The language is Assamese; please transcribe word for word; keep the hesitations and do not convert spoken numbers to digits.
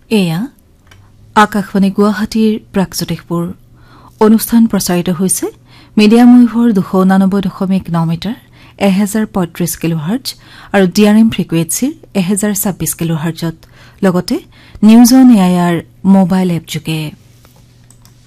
এয়া আকাশবাণী গুৱাহাটীৰ প্ৰাকজ্যোতিষপুৰ অনুষ্ঠান প্ৰচাৰিত হৈছে মিডিয়াম ৱেভৰ দুশ ঊনানব্বৈ দশমিক ন মিটাৰ এহেজাৰ পঁয়ত্ৰিশ কিলোহাৰ্জ আৰু ডি আৰ এম ফ্ৰিকুৱেঞ্চিৰ এহেজাৰ ছাব্বিছ কিলোহাৰ্জত লগতে news on air mobile app যোগে